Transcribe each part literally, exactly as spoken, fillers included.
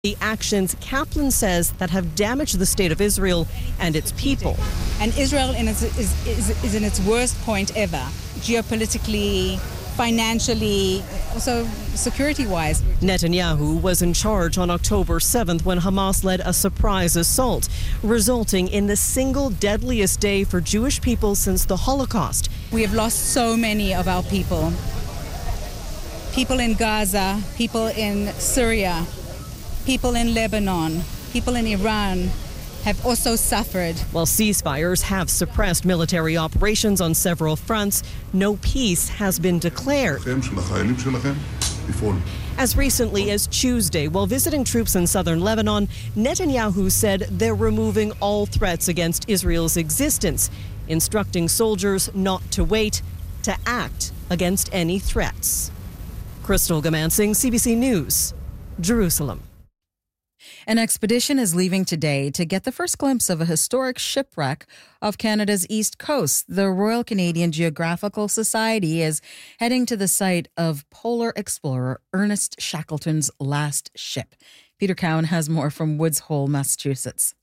The actions, Kaplan says, that have damaged the state of Israel and its people. And Israel in its, is, is, is in its worst point ever, geopolitically, financially, also security-wise. Netanyahu was in charge on October seventh when Hamas led a surprise assault, resulting in the single deadliest day for Jewish people since the Holocaust. We have lost so many of our people. People in Gaza, people in Syria, people in Lebanon, people in Iran have also suffered. While ceasefires have suppressed military operations on several fronts, no peace has been declared. As recently as Tuesday, while visiting troops in southern Lebanon, Netanyahu said they're removing all threats against Israel's existence, instructing soldiers not to wait, to act against any threats. Crystal Gamansing, C B C News, Jerusalem. An expedition is leaving today to get the first glimpse of a historic shipwreck off Canada's east coast. The Royal Canadian Geographical Society is heading to the site of polar explorer Ernest Shackleton's last ship. Peter Cowan has more from Woods Hole, Massachusetts.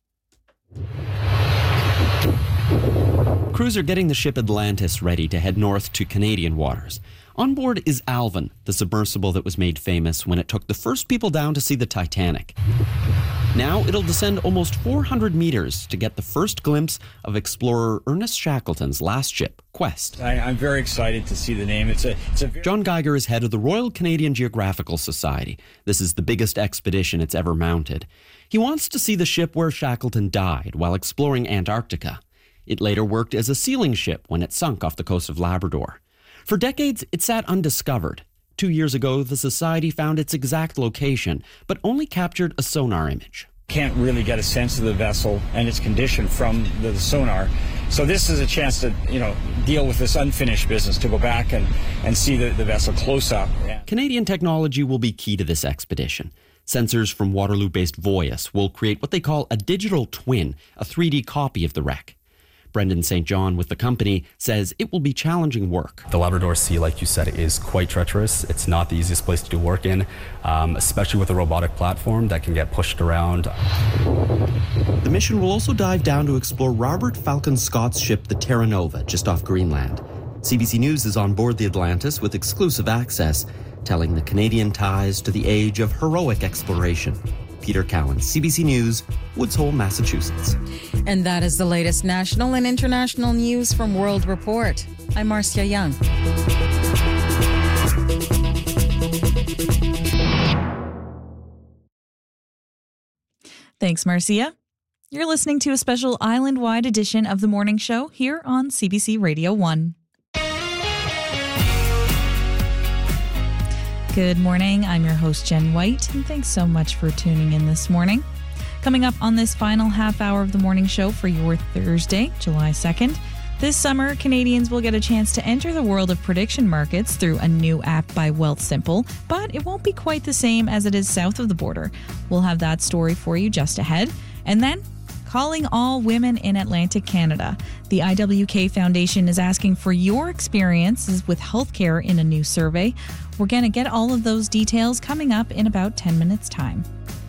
Crews are getting the ship Atlantis ready to head north to Canadian waters. On board is Alvin, the submersible that was made famous when it took the first people down to see the Titanic. Now it'll descend almost four hundred meters to get the first glimpse of explorer Ernest Shackleton's last ship, Quest. I, I'm very excited to see the name. It's a, it's a very- John Geiger is head of the Royal Canadian Geographical Society. This is the biggest expedition it's ever mounted. He wants to see the ship where Shackleton died while exploring Antarctica. It later worked as a sealing ship when it sunk off the coast of Labrador. For decades, it sat undiscovered. Two years ago, the Society found its exact location, but only captured a sonar image. Can't really get a sense of the vessel and its condition from the, the sonar. So this is a chance to, you know, deal with this unfinished business, to go back and, and see the, the vessel close up. Yeah. Canadian technology will be key to this expedition. Sensors from Waterloo-based Voyus will create what they call a digital twin, a three D copy of the wreck. Brendan Saint John with the company says it will be challenging work. The Labrador Sea, like you said, is quite treacherous. It's not the easiest place to do work in, um, especially with a robotic platform that can get pushed around. The mission will also dive down to explore Robert Falcon Scott's ship, the Terra Nova, just off Greenland. C B C News is on board the Atlantis with exclusive access, telling the Canadian ties to the age of heroic exploration. Peter Cowan, C B C News, Woods Hole, Massachusetts. And that is the latest national and international news from World Report. I'm Marcia Young. Thanks, Marcia. You're listening to a special island-wide edition of The Morning Show here on C B C Radio one. Good morning. I'm your host, Jen White, and thanks so much for tuning in this morning. Coming up on this final half hour of the morning show for your Thursday, July second, this summer, Canadians will get a chance to enter the world of prediction markets through a new app by Wealthsimple, but it won't be quite the same as it is south of the border. We'll have that story for you just ahead. And then, calling all women in Atlantic Canada. The I W K Foundation is asking for your experiences with healthcare in a new survey. We're going to get all of those details coming up in about ten minutes' time.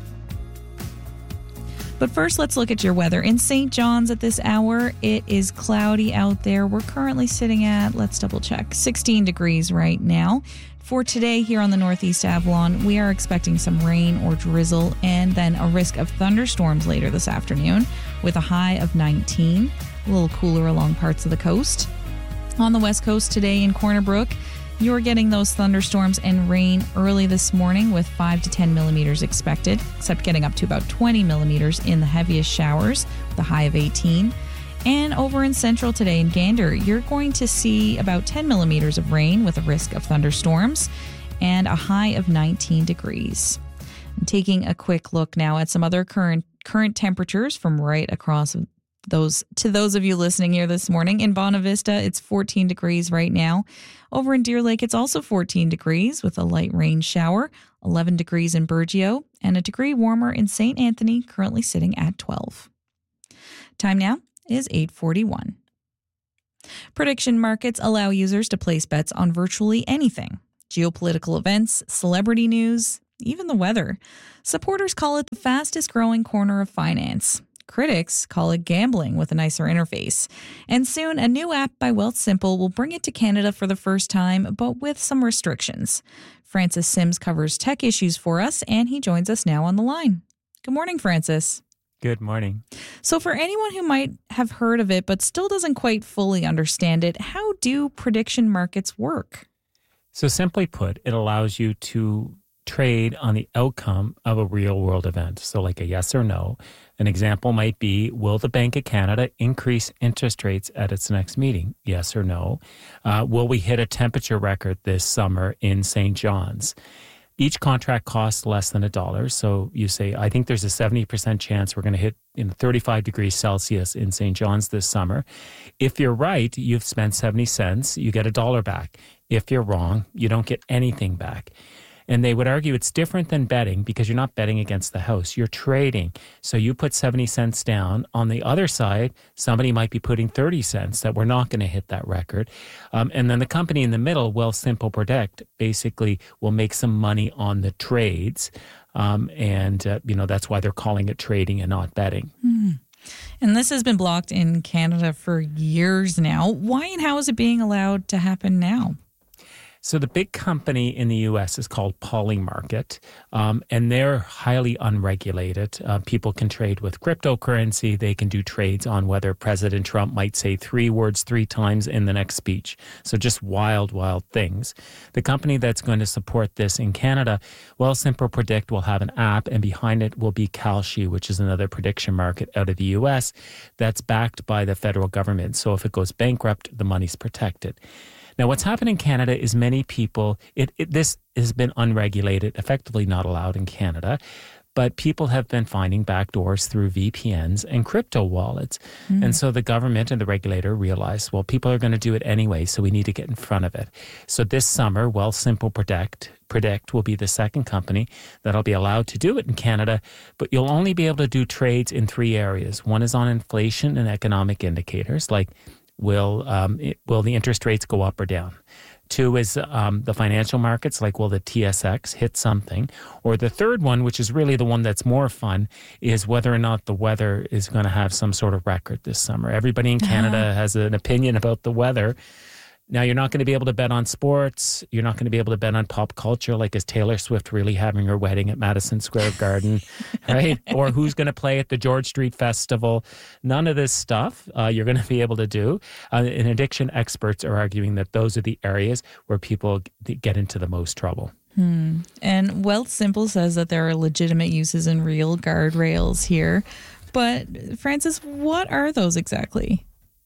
But first, let's look at your weather. In Saint John's at this hour, it is cloudy out there. We're currently sitting at, let's double check, sixteen degrees right now. For today here on the Northeast Avalon, we are expecting some rain or drizzle and then a risk of thunderstorms later this afternoon with a high of nineteen, a little cooler along parts of the coast. On the west coast today in Corner Brook, you're getting those thunderstorms and rain early this morning with five to ten millimeters expected, except getting up to about twenty millimeters in the heaviest showers with a high of eighteen. And over in central today in Gander, you're going to see about ten millimeters of rain with a risk of thunderstorms and a high of nineteen degrees. I'm taking a quick look now at some other current current temperatures from right across those to those of you listening here this morning. In Bonavista, it's fourteen degrees right now. Over in Deer Lake, it's also fourteen degrees with a light rain shower, eleven degrees in Burgeo, and a degree warmer in Saint Anthony, currently sitting at twelve. Time now is eight forty-one. Prediction markets allow users to place bets on virtually anything. Geopolitical events, celebrity news, even the weather. Supporters call it the fastest growing corner of finance. Critics call it gambling with a nicer interface. And soon, a new app by Wealthsimple will bring it to Canada for the first time, but with some restrictions. Francis Sims covers tech issues for us, and he joins us now on the line. Good morning, Francis. Good morning. So for anyone who might have heard of it but still doesn't quite fully understand it, how do prediction markets work? So simply put, it allows you to trade on the outcome of a real world event. So like a yes or no. An example might be, will the Bank of Canada increase interest rates at its next meeting? Yes or no. Uh, will we hit a temperature record this summer in Saint John's? Each contract costs less than a dollar. So you say, I think there's a seventy percent chance we're going to hit you know, thirty-five degrees Celsius in Saint John's this summer. If you're right, you've spent seventy cents, you get a dollar back. If you're wrong, you don't get anything back. And they would argue it's different than betting because you're not betting against the house. You're trading. So you put seventy cents down. On the other side, somebody might be putting thirty cents that we're not going to hit that record. Um, and then the company in the middle, Wealthsimple Predict, basically will make some money on the trades. Um, and, uh, you know, that's why they're calling it trading and not betting. Mm. And this has been blocked in Canada for years now. Why and how is it being allowed to happen now? So the big company in the U S is called Polymarket, um, and they're highly unregulated. Uh, people can trade with cryptocurrency. They can do trades on whether President Trump might say three words three times in the next speech. So just wild, wild things. The company that's going to support this in Canada, Wealthsimple Predict, will have an app, and behind it will be Kalshi, which is another prediction market out of the U S that's backed by the federal government. So if it goes bankrupt, the money's protected. Now, what's happened in Canada is many people, it, it, this has been unregulated, effectively not allowed in Canada, but people have been finding backdoors through V P Ns and crypto wallets. Mm. And so the government and the regulator realized, well, people are going to do it anyway, so we need to get in front of it. So this summer, Wealthsimple Predict, Predict will be the second company that'll be allowed to do it in Canada, but you'll only be able to do trades in three areas. One is on inflation and economic indicators, like Will um, it, will the interest rates go up or down? Two is um, the financial markets, like will the T S X hit something? Or the third one, which is really the one that's more fun, is whether or not the weather is going to have some sort of record this summer. Everybody in Canada uh-huh. has an opinion about the weather. Now, you're not going to be able to bet on sports. You're not going to be able to bet on pop culture, like is Taylor Swift really having her wedding at Madison Square Garden, right? Or who's going to play at the George Street Festival. None of this stuff uh, you're going to be able to do. Uh, and addiction experts are arguing that those are the areas where people get into the most trouble. Hmm. And Wealthsimple says that there are legitimate uses and real guardrails here. But, Francis, what are those exactly?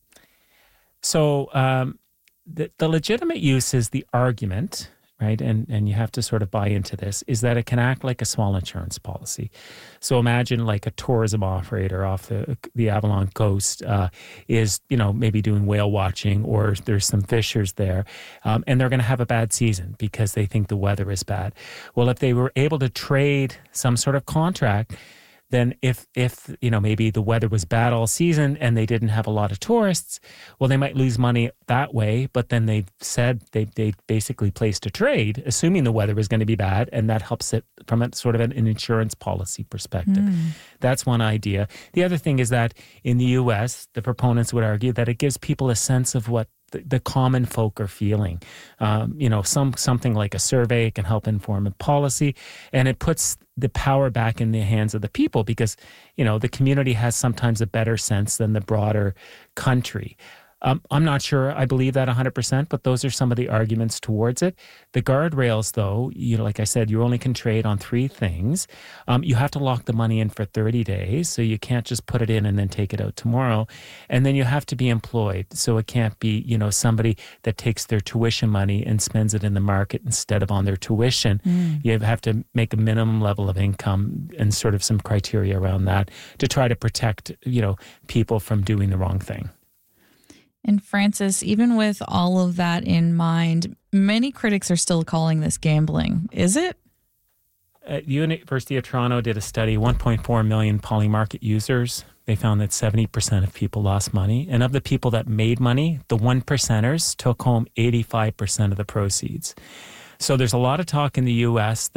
So, um, The, the legitimate use is the argument, right? And and you have to sort of buy into this, is that it can act like a small insurance policy. So imagine like a tourism operator off the the Avalon coast uh, is, you know, maybe doing whale watching, or there's some fishers there, um, and they're going to have a bad season because they think the weather is bad. Well, if they were able to trade some sort of contract, then if, if you know, maybe the weather was bad all season and they didn't have a lot of tourists, well, they might lose money that way. But then they've said they they basically placed a trade, assuming the weather was going to be bad, and that helps it from a sort of an, an insurance policy perspective. Mm. That's one idea. The other thing is that in the U S, the proponents would argue that it gives people a sense of what the, the common folk are feeling. Um, you know, some something like a survey can help inform a policy, and it puts the power back in the hands of the people because, you know, the community has sometimes a better sense than the broader country. Um, I'm not sure I believe that one hundred percent, but those are some of the arguments towards it. The guardrails, though, you know, like I said, you only can trade on three things. Um, you have to lock the money in for thirty days, so you can't just put it in and then take it out tomorrow. And then you have to be employed, so it can't be, you know, somebody that takes their tuition money and spends it in the market instead of on their tuition. Mm. You have to make a minimum level of income and sort of some criteria around that to try to protect, you know, people from doing the wrong thing. And Francis, even with all of that in mind, many critics are still calling this gambling. Is it? Uh, University of Toronto did a study, one point four million Polymarket users. They found that seventy percent of people lost money. And of the people that made money, the one percenters took home eighty-five percent of the proceeds. So there's a lot of talk in the U S that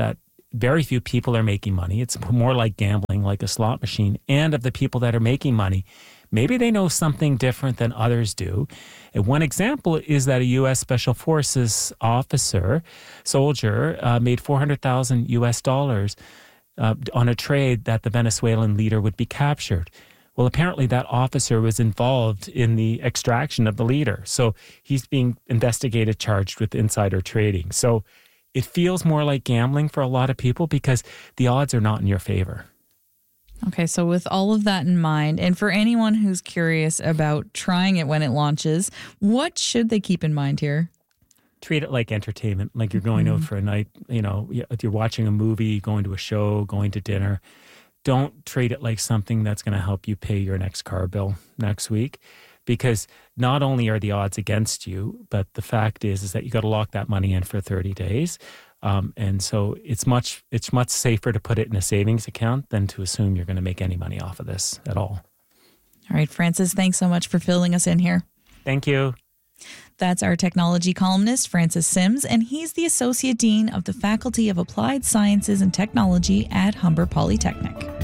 very few people are making money. It's more like gambling, like a slot machine. And of the people that are making money, maybe they know something different than others do. And one example is that a U S Special Forces officer, soldier, uh, made four hundred thousand U S dollars uh, on a trade that the Venezuelan leader would be captured. Well, apparently that officer was involved in the extraction of the leader. So he's being investigated, charged with insider trading. So it feels more like gambling for a lot of people because the odds are not in your favor. Okay, so with all of that in mind, and for anyone who's curious about trying it when it launches, what should they keep in mind here? Treat it like entertainment, like you're going mm-hmm. out for a night, you know, you're watching a movie, going to a show, going to dinner. Don't treat it like something that's going to help you pay your next car bill next week, because not only are the odds against you, but the fact is is that you got to lock that money in for thirty days. Um, and so it's much it's much safer to put it in a savings account than to assume you're going to make any money off of this at all. All right, Francis, thanks so much for filling us in here. Thank you. That's our technology columnist, Francis Sims, and he's the Associate Dean of the Faculty of Applied Sciences and Technology at Humber Polytechnic.